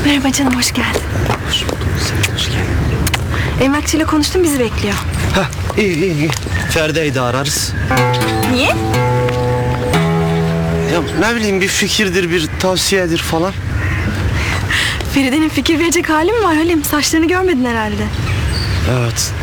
Merhaba canım, hoş geldin. Hoş bulduk. Sen hoş geldin. Emlakçıyla konuştum, bizi bekliyor. Heh, iyi. Feride'yi de ararız. Niye? Ya ne bileyim, bir fikirdir, bir tavsiyedir falan. Feride'nin fikir verecek hali mi var Halim? Saçlarını görmedin herhalde. Evet.